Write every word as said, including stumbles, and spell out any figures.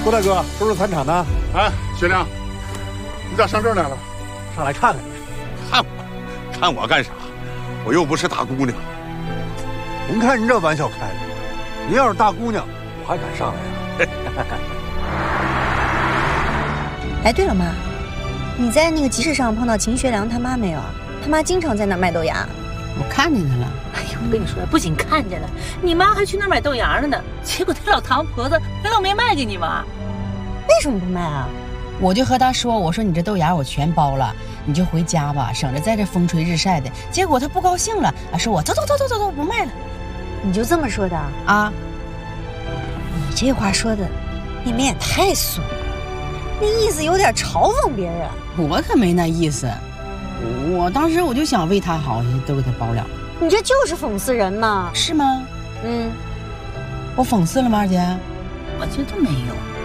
郭大哥，收拾残场呢？ 哎，学良，你咋上这儿来了？ 上来看看你。 看我？看我干啥？我又不是大姑娘。 您看您这玩笑开的，您要是大姑娘，我还敢上来呀？ 哎，对了，妈，你在那个集市上碰到秦学良他妈没有啊？他妈经常在那儿卖豆芽。 我看见他了。 哎呦，我跟你说，不仅看见了，你妈还去那儿买豆芽了呢。结果那老唐婆子还老没卖给你妈。 为什么不卖啊？ 我就和他说，我说你这豆芽我全包了，你就回家吧，省着在这风吹日晒的。结果他不高兴了，啊，说我走走走走走走，不卖了。 你就这么说的啊？ 你这话说的，你们也太损了，那意思有点嘲讽别人。 我可没那意思，我当时我就想为他好，都给他包了。 你这就是讽刺人嘛？ 是吗？ 嗯， 我讽刺了吗，姐？ 我觉得没有。